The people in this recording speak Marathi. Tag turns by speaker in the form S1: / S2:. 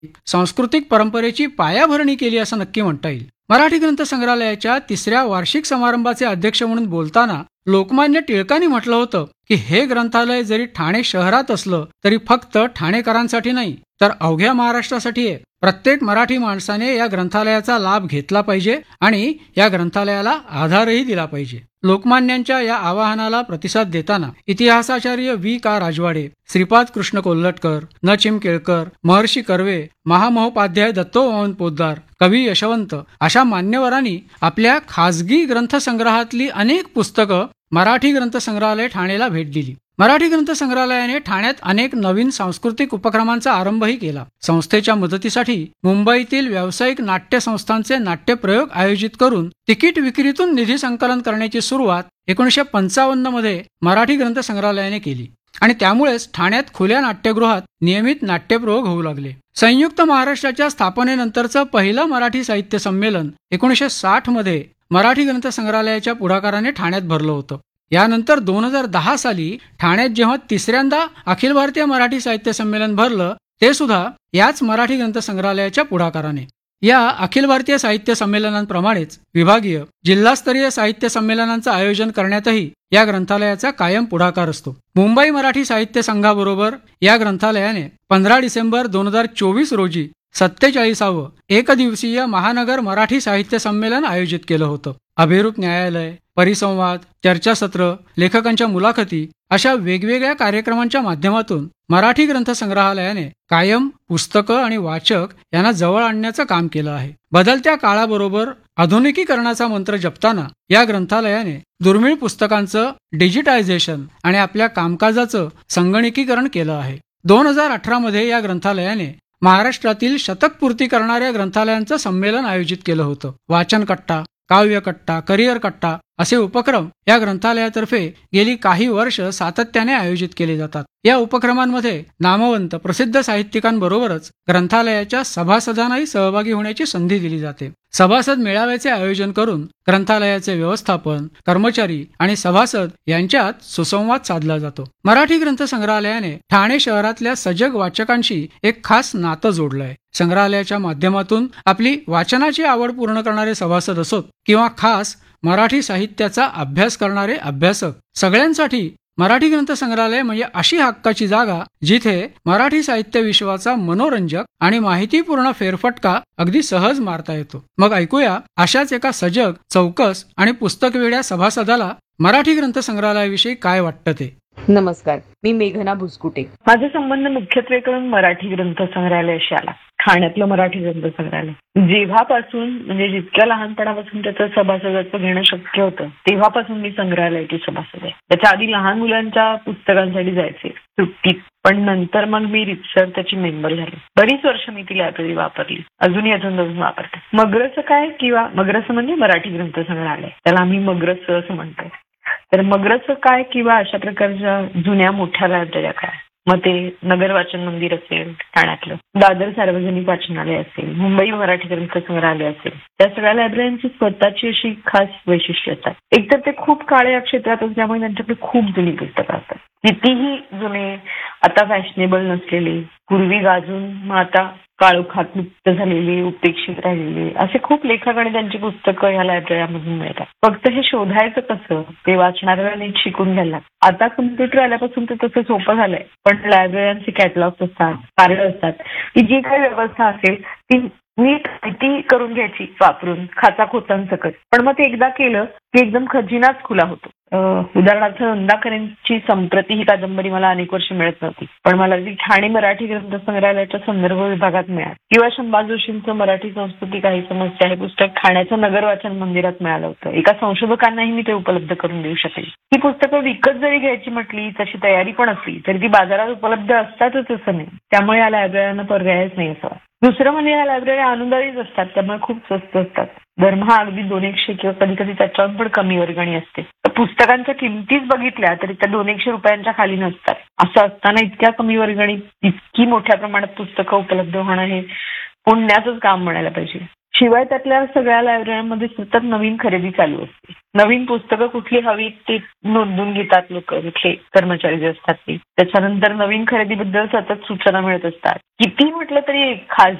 S1: सांस्कृतिक परंपरेची पायाभरणी केली असं नक्की म्हणता येईल. मराठी ग्रंथ संग्रहालयाच्या 3ऱ्या वार्षिक समारंभाचे अध्यक्ष म्हणून बोलताना लोकमान्य टिळकांनी म्हटलं होतं की हे ग्रंथालय जरी ठाणे शहरात असलं तरी फक्त ठाणेकरांसाठी नाही तर अवघ्या महाराष्ट्रासाठी आहे. प्रत्येक मराठी माणसाने या ग्रंथालयाचा लाभ घेतला पाहिजे आणि या ग्रंथालयाला आधारही दिला पाहिजे. लोकमान्यांच्या या आवाहनाला प्रतिसाद देताना इतिहासाचार्य V.का. राजवाडे, श्रीपाद कृष्ण कोल्हटकर, न. चिमकेळकर, महर्षी कर्वे, महामहोपाध्याय दत्तोपंत पोद्दार, कवी यशवंत अशा मान्यवरांनी आपल्या खासगी ग्रंथसंग्रहातली अनेक पुस्तकं मराठी ग्रंथ संग्रहालय ठाणेला भेट दिली. मराठी ग्रंथ संग्रहालयाने ठाण्यात अनेक नवीन सांस्कृतिक उपक्रमांचा आरंभही केला. संस्थेच्या मदतीसाठी मुंबईतील व्यावसायिक नाट्य संस्थांचे नाट्यप्रयोग आयोजित करून तिकीट विक्रीतून निधी संकलन करण्याची सुरुवात 1955 मध्ये मराठी ग्रंथ संग्रहालयाने केली आणि त्यामुळेच ठाण्यात खुल्या नाट्यगृहात नियमित नाट्यप्रयोग होऊ लागले. संयुक्त महाराष्ट्राच्या स्थापनेनंतरचं पहिलं मराठी साहित्य संमेलन 1960 मध्ये मराठी ग्रंथ संग्रहालयाच्या पुढाकाराने ठाण्यात भरलं होतं. यानंतर 2010 साली ठाण्यात जेव्हा 3ऱ्यांदा अखिल भारतीय मराठी साहित्य संमेलन भरलं ते सुद्धा याच मराठी ग्रंथ संग्रहालयाच्या पुढाकाराने. या अखिल भारतीय साहित्य संमेलनांप्रमाणेच विभागीय जिल्हास्तरीय साहित्य संमेलनांचं आयोजन करण्यातही या ग्रंथालयाचा कायम पुढाकार असतो. मुंबई मराठी साहित्य संघाबरोबर या ग्रंथालयाने 15 डिसेंबर 2024 रोजी 47वे एकदिवसीय महानगर मराठी साहित्य संमेलन आयोजित केलं होतं. अभिरूप न्यायालय, परिसंवाद, चर्चासत्र, लेखकांच्या मुलाखती अशा वेगवेगळ्या कार्यक्रमांच्या माध्यमातून मराठी ग्रंथ संग्रहालयाने कायम पुस्तकं आणि वाचक यांना जवळ आणण्याचं काम केलं आहे. बदलत्या काळाबरोबर आधुनिकीकरणाचा मंत्र जपताना या ग्रंथालयाने दुर्मिळ पुस्तकांचं डिजिटायझेशन आणि आपल्या कामकाजाचं संगणकीकरण केलं आहे. 2018 मध्ये या ग्रंथालयाने महाराष्ट्रातील शतकपूर्ती करणाऱ्या ग्रंथालयांचं संमेलन आयोजित केलं होतं. वाचन कट्टा, काव्य कट्टा, करिअर कट्टा असे उपक्रम या ग्रंथालयातर्फे गेली काही वर्ष सातत्याने आयोजित केले जातात. या उपक्रमांमध्ये नामवंत प्रसिद्ध साहित्यिकांबरोबरच ग्रंथालयाच्या सभासदांनाही सहभागी होण्याची संधी दिली जाते. सभासद मेळाव्याचे आयोजन करून ग्रंथालयाचे व्यवस्थापन, कर्मचारी आणि सभासद यांच्यात सुसंवाद साधला जातो. मराठी ग्रंथ संग्रहालयाने ठाणे शहरातल्या सजग वाचकांशी एक खास नातं जोडलंय. संग्रहालयाच्या माध्यमातून आपली वाचनाची आवड पूर्ण करणारे सभासद असोत किंवा खास मराठी साहित्याचा अभ्यास करणारे अभ्यासक, सगळ्यांसाठी मराठी ग्रंथ संग्रहालय म्हणजे अशी हक्काची जागा जिथे मराठी साहित्य विश्वाचा मनोरंजक आणि माहितीपूर्ण फेरफटका अगदी सहज मारता येतो. मग ऐकूया अशाच एका सजग, चौकस आणि पुस्तकवेड्या सभासदाला मराठी ग्रंथ संग्रहालयाविषयी काय वाटतं ते.
S2: नमस्कार, मी मेघना भुसकुटे. माझा संबंध मुख्यत्वे करून मराठी ग्रंथ संग्रहालयाशी आला. ठाण्यातलं मराठी ग्रंथ संग्रहालय जेव्हापासून म्हणजे जितक्या लहानपणापासून त्याचं सभासदत्व घेणं शक्य होतं तेव्हापासून मी संग्रहालयाची सभासद आहे. त्याच्या आधी लहान मुलांच्या पुस्तकांसाठी जायचे सुट्टीत, पण नंतर मग मी रितसर त्याची मेंबर झाले. बरीच वर्ष मी ती लायब्ररी वापरली, अजूनही अजून वापरते. मग्रस काय किंवा मग्रस म्हणजे मराठी ग्रंथ संग्रहालय, त्याला आम्ही मग्रस असं म्हणतोय. तर मग्रस काय किंवा अशा प्रकारच्या जुन्या मोठ्या लायब्रऱ्या काय, मग ते नगर वाचन मंदिर असेल ठाण्यातलं, दादर सार्वजनिक वाचनालय असेल, मुंबई मराठी ग्रंथ संग्रहालय असेल, त्या सगळ्या लायब्ररीची स्वतःची अशी खास वैशिष्ट्य असतात. एकतर ते खूप काळे या क्षेत्रात असल्यामुळे त्यांच्याकडे खूप जुनी पुस्तकं असतात. कितीही जुने, आता फॅशनेबल नसलेले, पूर्वी गाजून मग आता काळोखात लुप्त झालेले, उपेक्षित राहिलेले असे खूप लेखक आणि त्यांची पुस्तकं ह्या लायब्ररीमधून मिळतात. फक्त हे शोधायचं कसं ते वाचणाऱ्याला नीट शिकून घ्यायला. आता कम्प्युटर आल्यापासून ते तसं सोपं झालंय, पण लायब्ररीचे कॅटलॉग्स असतात, कार्ड असतात, ही जी काही व्यवस्था असेल ती नीट माहिती करून घ्यायची वापरून खाचाखोचांसकट. पण मग ते एकदा केलं की एकदम खजिनाच खुला होतो. उदाहरणार्थ नंदाकरेंची संप्रती ही कादंबरी मला अनेक वर्ष मिळत नव्हती, पण मला ती ठाणे मराठी ग्रंथ संग्रहालयाच्या संदर्भ विभागात मिळाली. किंवा शंभा जोशींचं मराठी संस्कृती काही समस्या हे पुस्तक ठाण्याच्या नगर वाचन मंदिरात मिळालं होतं. एका संशोधकांनाही मी ते उपलब्ध करून देऊ शकेल. ही पुस्तकं विकत जरी घ्यायची म्हटली, तशी तयारी पण असली तरी ती बाजारात उपलब्ध असतातच असं नाही. त्यामुळे या लायब्ररीना पर्यायच नाही असा. दुसरं म्हणजे या लायब्ररी अनुदानित असतात, त्यामुळे खूप स्वस्त असतात. दरमहा अगदी 200 किंवा कधी कधी त्याच्यावर पण कमी वर्गणी असते. पुस्तकांच्या किमतीच बघितल्या तरी त्या 200 रुपयांच्या खाली नसतात. असं असताना इतक्या कमी वर्गणी इतकी मोठ्या प्रमाणात पुस्तकं उपलब्ध होणं हे पुण्याचंच काम म्हणायला पाहिजे. शिवाय त्यातल्या सगळ्या लायब्ररीमध्ये सतत नवीन खरेदी चालू असते. नवीन पुस्तकं कुठली हवी ती नोंदवून घेतात लोक, कुठले कर्मचारी जे असतात ते. त्याच्यानंतर नवीन खरेदीबद्दल सतत सूचना मिळत असतात. किती म्हटलं तरी